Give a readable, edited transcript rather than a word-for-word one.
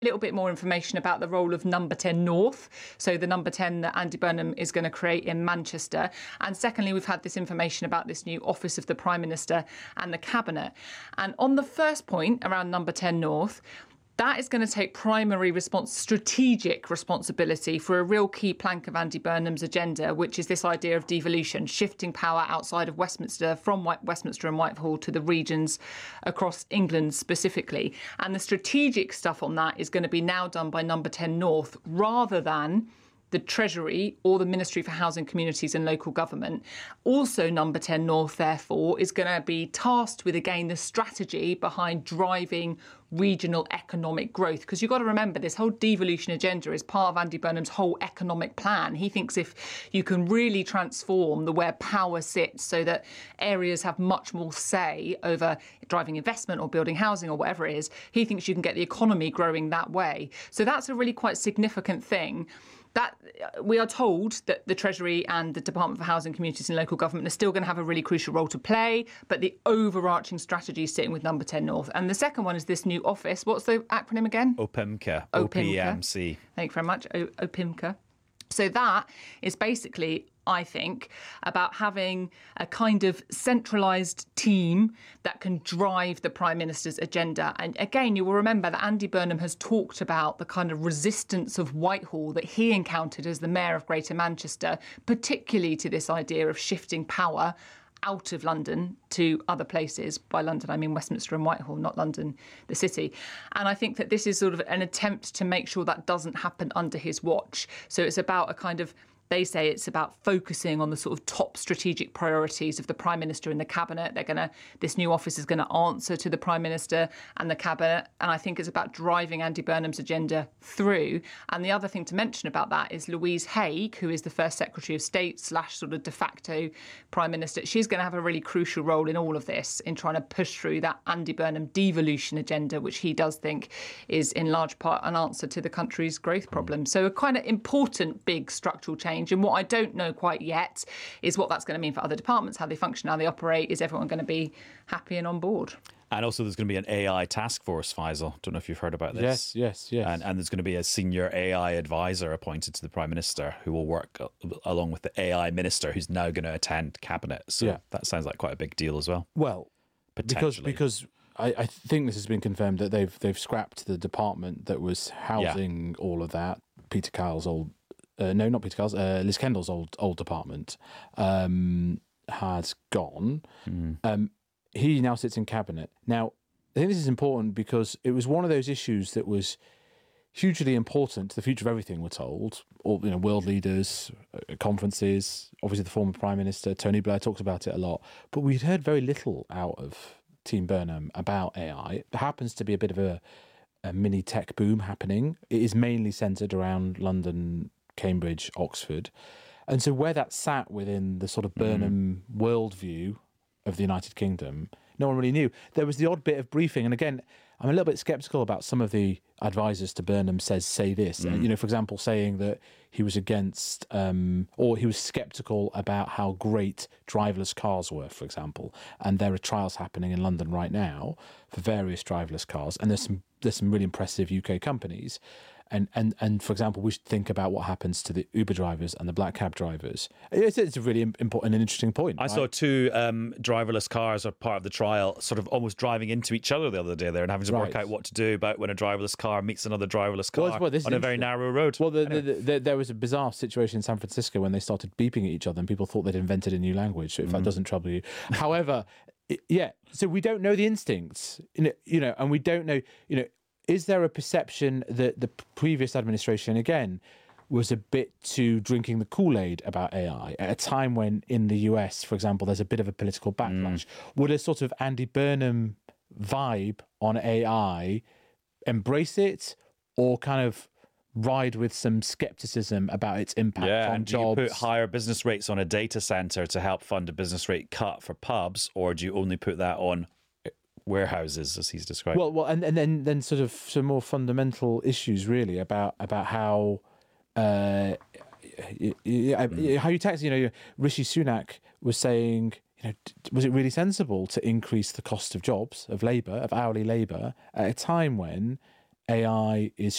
little bit more information about the role of Number 10 North, so the Number 10 that Andy Burnham is going to create in Manchester. And secondly, we've had this information about this new Office of the Prime Minister and the Cabinet. And on the first point around Number 10 North, that is going to take primary strategic responsibility for a real key plank of Andy Burnham's agenda, which is this idea of devolution, shifting power outside of Westminster, from Westminster and Whitehall to the regions across England specifically. And the strategic stuff on that is going to be now done by Number 10 North rather than the Treasury or the Ministry for Housing, Communities and Local Government. Also, Number 10 North, therefore, is going to be tasked with, again, the strategy behind driving regional economic growth. Because you've got to remember, this whole devolution agenda is part of Andy Burnham's whole economic plan. He thinks if you can really transform the where power sits so that areas have much more say over driving investment or building housing or whatever it is, he thinks you can get the economy growing that way. So that's a really quite significant thing. That we are told that the Treasury and the Department for Housing, Communities and Local Government are still going to have a really crucial role to play, but the overarching strategy is sitting with Number 10 North. And the second one is this new office. What's the acronym again? OPIMCA. OPMC. Thank you very much. OPIMCA. So that is basically, I think, about having a kind of centralised team that can drive the Prime Minister's agenda. And again, you will remember that Andy Burnham has talked about the kind of resistance of Whitehall that he encountered as the Mayor of Greater Manchester, particularly to this idea of shifting power out of London to other places. By London, I mean Westminster and Whitehall, not London, the city. And I think that this is sort of an attempt to make sure that doesn't happen under his watch. So it's about a kind of, they say it's about focusing on the sort of top strategic priorities of the Prime Minister and the Cabinet. This new office is going to answer to the Prime Minister and the Cabinet. And I think it's about driving Andy Burnham's agenda through. And the other thing to mention about that is Louise Haigh, who is the first Secretary of State / sort of de facto Prime Minister. She's going to have a really crucial role in all of this, in trying to push through that Andy Burnham devolution agenda, which he does think is in large part an answer to the country's growth problem. So a kind of important big structural change. And what I don't know quite yet is what that's going to mean for other departments, how they function, how they operate. Is everyone going to be happy and on board? And also there's going to be an AI task force, Faisal. Don't know if you've heard about this. Yes. And there's going to be a senior AI advisor appointed to the Prime Minister who will work along with the AI Minister who's now going to attend Cabinet. So that sounds like quite a big deal as well. Well, potentially. Because I think this has been confirmed that they've scrapped the department that was housing all of that. Peter Kyle's old... no, not Peter Kyle's. Liz Kendall's old department has gone. He now sits in Cabinet. Now, I think this is important because it was one of those issues that was hugely important to the future of everything, we're told. All, world leaders, conferences, obviously the former Prime Minister, Tony Blair, talked about it a lot. But we'd heard very little out of Team Burnham about AI. There happens to be a bit of a mini tech boom happening. It is mainly centred around London, Cambridge, Oxford. And so where that sat within the sort of Burnham worldview of the United Kingdom, no one really knew. There was the odd bit of briefing. And again, I'm a little bit sceptical about some of the advisors to Burnham say this. For example, saying that he was against or he was sceptical about how great driverless cars were, for example. And there are trials happening in London right now for various driverless cars. And there's some really impressive UK companies. And for example, we should think about what happens to the Uber drivers and the black cab drivers. It's a really important and interesting point. I saw two driverless cars are part of the trial, sort of almost driving into each other the other day there and having to work out what to do about when a driverless car meets another driverless car on a very narrow road. Well, there was a bizarre situation in San Francisco when they started beeping at each other and people thought they'd invented a new language. So if that doesn't trouble you. However, so we don't know the instincts, and we don't know, is there a perception that the previous administration, again, was a bit too drinking the Kool-Aid about AI at a time when in the US, for example, there's a bit of a political backlash? Would a sort of Andy Burnham vibe on AI embrace it or kind of ride with some skepticism about its impact on jobs? Do you put higher business rates on a data centre to help fund a business rate cut for pubs, or do you only put that on warehouses, as he's described? Well, and then sort of some more fundamental issues, really, about how how you tax. Rishi Sunak was saying, was it really sensible to increase the cost of jobs, of labour, of hourly labour, at a time when AI is